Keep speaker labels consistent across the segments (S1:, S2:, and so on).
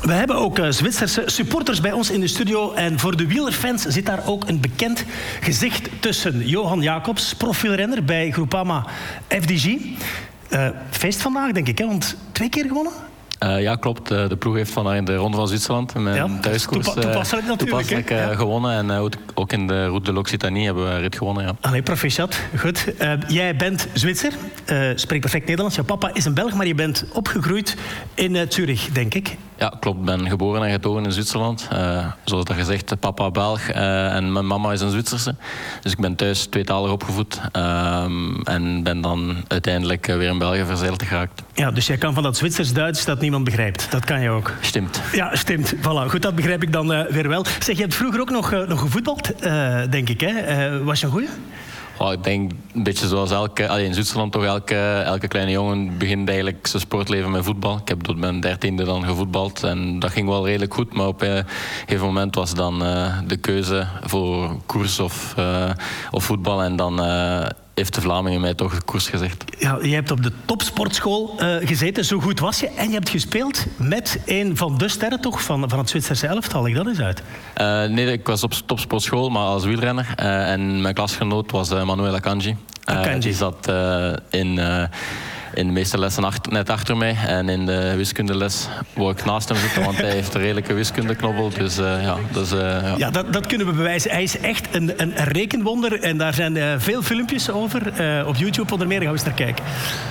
S1: We hebben ook Zwitserse supporters bij ons in de studio. En voor de wielerfans zit daar ook een bekend gezicht tussen. Johan Jacobs, profielrenner bij Groupama FDJ. Feest vandaag, denk ik, hè? Want 2 keer gewonnen?
S2: Ja, klopt. De ploeg heeft vandaag in de Ronde van Zwitserland in mijn thuiskoers
S1: toepasselijk natuurlijk,
S2: gewonnen. En ook in de Route de l'Occitanie hebben we rit gewonnen. Ja.
S1: Allee, proficiat. Goed. Jij bent Zwitser, spreekt perfect Nederlands. Jouw papa is een Belg, maar je bent opgegroeid in Zurich, denk ik.
S2: Ja, klopt. Ik ben geboren en getogen in Zwitserland. Zoals dat gezegd, papa Belg en mijn mama is een Zwitserse. Dus ik ben thuis tweetalig opgevoed. En ben dan uiteindelijk weer in België verzeild geraakt.
S1: Ja, dus jij kan van dat Zwitsers-Duits dat niemand begrijpt. Dat kan je ook.
S2: Stimmt.
S1: Ja, stimmt. Voilà. Goed, dat begrijp ik dan weer wel. Zeg, je hebt vroeger ook nog gevoetbald, denk ik, hè? Was je een goeie?
S2: Oh, ik denk een beetje zoals in Zwitserland toch elke kleine jongen begint eigenlijk zijn sportleven met voetbal. Ik heb tot mijn 13e dan gevoetbald en dat ging wel redelijk goed. Maar op een gegeven moment was dan de keuze voor koers of voetbal. En dan heeft de Vlamingen mij toch de koers gezegd. Ja,
S1: je hebt op de topsportschool gezeten, zo goed was je. En je hebt gespeeld met een van de sterren toch, van het Zwitserse elftal. Leg dat eens uit.
S2: Nee, ik was op topsportschool, maar als wielrenner. En mijn klasgenoot was Manuel Akanji. Die zat in de meeste lessen net achter mij. En in de wiskundeles wou ik naast hem zitten, want hij heeft een redelijke wiskundeknobbel. Dus
S1: ja, dat kunnen we bewijzen. Hij is echt een rekenwonder. En daar zijn veel filmpjes over. Op YouTube onder meer. Gaan we eens naar kijken.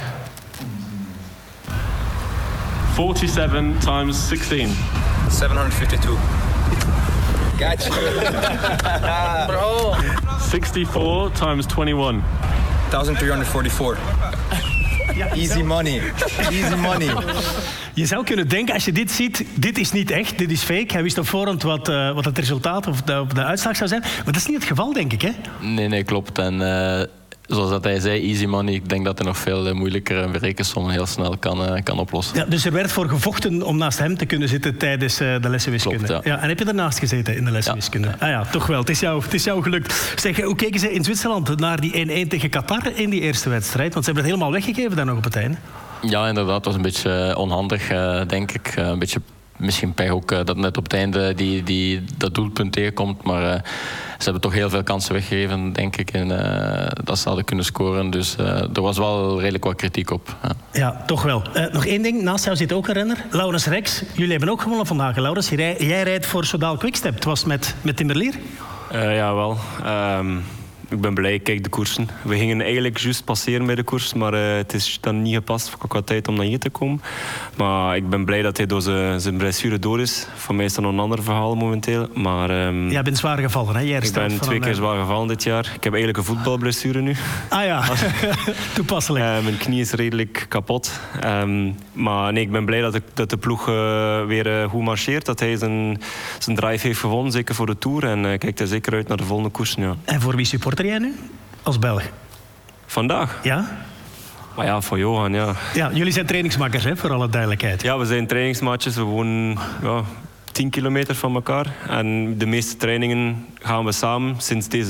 S3: 47 times 16.
S4: 752. Gotcha. Bro.
S3: 64 times 21.
S4: 1344. Easy money. Easy money.
S1: Je zou kunnen denken, als je dit ziet, dit is niet echt, dit is fake. Hij wist op voorhand wat het resultaat of de uitslag zou zijn. Maar dat is niet het geval, denk ik, hè?
S2: Nee, klopt. En zoals dat hij zei, easy money. Ik denk dat hij nog veel moeilijkere rekensommen heel snel kan oplossen.
S1: Ja, dus er werd voor gevochten om naast hem te kunnen zitten tijdens de lessen wiskunde.
S2: Klopt,
S1: ja. En heb je daarnaast gezeten in de lessen wiskunde? Ah ja, toch wel. Het is jou gelukt. Zeg, hoe keken ze in Zwitserland naar die 1-1 tegen Qatar in die eerste wedstrijd? Want ze hebben het helemaal weggegeven daar nog op het einde.
S2: Ja, inderdaad. Het was een beetje onhandig, denk ik. Een beetje misschien pech ook dat net op het einde dat doelpunt tegenkomt. Maar ze hebben toch heel veel kansen weggegeven, denk ik. En dat ze hadden kunnen scoren. Dus er was wel redelijk wat kritiek op.
S1: Ja, toch wel. Nog één ding. Naast jou zit ook een renner. Laurens Rex. Jullie hebben ook gewonnen vandaag. Laurens, jij rijdt voor Soudal Quickstep. Het was met Timmerlier?
S5: Ja, wel. Ik ben blij, ik kijk de koersen. We gingen eigenlijk juist passeren bij de koers, maar het is dan niet gepast qua tijd om naar hier te komen. Maar ik ben blij dat hij door zijn blessure door is. Voor mij is dat nog een ander verhaal momenteel. Maar,
S1: jij bent zwaar gevallen, hè?
S5: Ik ben 2 keer zwaar gevallen dit jaar. Ik heb eigenlijk een voetbalblessure nu.
S1: Ah ja, toepasselijk.
S5: Mijn knie is redelijk kapot. Maar nee, ik ben blij dat de ploeg weer goed marcheert. Dat hij zijn drive heeft gewonnen, zeker voor de Tour. En kijkt er zeker uit naar de volgende koers. Ja.
S1: En voor wie supporter jij nu? Als Belg?
S5: Vandaag?
S1: Ja?
S5: Maar ja, voor Johan, ja.
S1: Ja, jullie zijn trainingsmakkers, hè, voor alle duidelijkheid.
S5: Ja, we zijn trainingsmaatjes. We wonen 10 kilometer van elkaar. En de meeste trainingen gaan we samen sinds deze